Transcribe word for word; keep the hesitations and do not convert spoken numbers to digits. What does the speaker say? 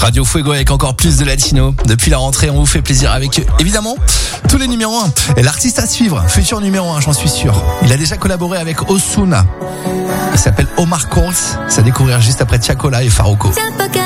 Radio Fuego avec encore plus de latino. Depuis la rentrée, on vous fait plaisir avec, évidemment, tous les numéros un. Et l'artiste à suivre, futur numéro un, j'en suis sûr. Il a déjà collaboré avec Ozuna. Il s'appelle Omar Courtz. C'est à découvrir juste après Tiakola et Farruko.